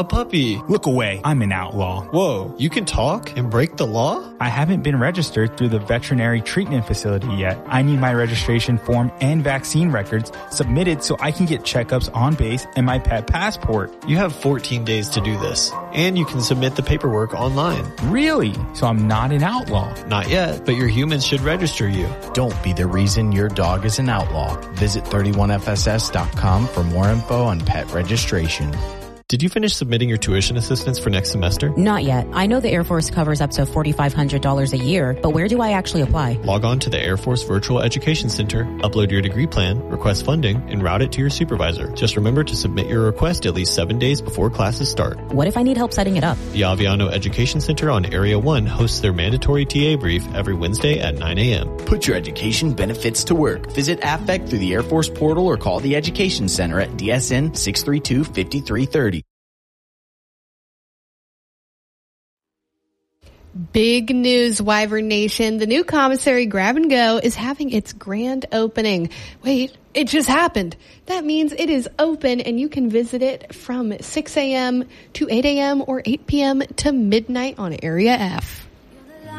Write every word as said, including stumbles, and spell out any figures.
a puppy. Look away. I'm an outlaw. Whoa, you can talk and break the law? I haven't been registered through the veterinary treatment facility yet. I need my registration form and vaccine records submitted so I can get checkups on base and my pet passport. You have fourteen days to do this, and you can submit the paperwork online. Really? So I'm not an outlaw? Not yet, but your humans should register you. Don't be the reason your dog is an outlaw. Visit thirty-one F S S dot com for more info on pet registration. Did you finish submitting your tuition assistance for next semester? Not yet. I know the Air Force covers up to four thousand five hundred dollars a year, but where do I actually apply? Log on to the Air Force Virtual Education Center, upload your degree plan, request funding, and route it to your supervisor. Just remember to submit your request at least seven days before classes start. What if I need help setting it up? The Aviano Education Center on Area one hosts their mandatory T A brief every Wednesday at nine a.m. Put your education benefits to work. Visit A F E C through the Air Force portal or call the Education Center at D S N six three two, five three three zero. Big news, Wyvern Nation. The new commissary Grab and Go is having its grand opening. Wait, it just happened. That means it is open and you can visit it from six a.m. to eight a.m. or eight p.m. to midnight on Area F.